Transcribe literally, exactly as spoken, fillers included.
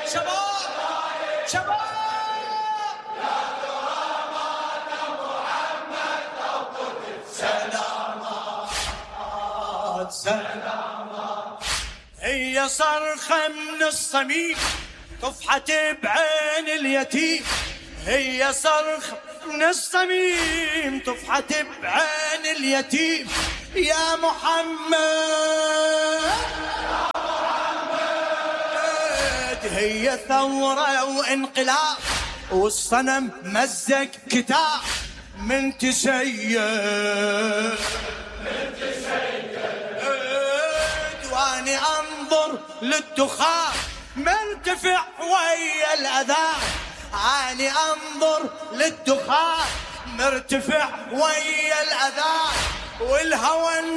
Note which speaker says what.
Speaker 1: شباب شباب سلامات سلامات. هي صرخة من الصميم طفحت بعين اليتيم، هي صرخة من الصميم طفحت بعين اليتيم. يا محمد يا محمد هي ثورة وانقلاب والصنم مزق كتاب من تسيد من تسيد. واني انظر للدخان مرتفع ويا الاذان، عاني انظر للدخان مرتفع ويا الاذان والهوى